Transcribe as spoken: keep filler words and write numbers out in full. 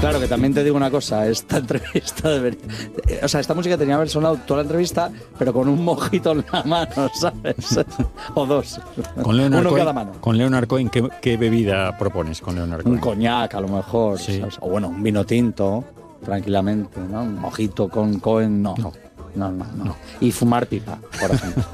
Claro, que también te digo una cosa, esta entrevista debería... O sea, esta música tenía que haber sonado toda la entrevista, pero con un mojito en la mano, ¿sabes? O dos. Con Leonard Uno Cohen, cada mano. Con Leonard Cohen, ¿qué, qué bebida propones con Leonard Cohen? Un coñac, a lo mejor. Sí. ¿sabes? O bueno, un vino tinto, tranquilamente, ¿no? Un mojito con Cohen, no. No. No, no, no. Y fumar pipa, por ejemplo.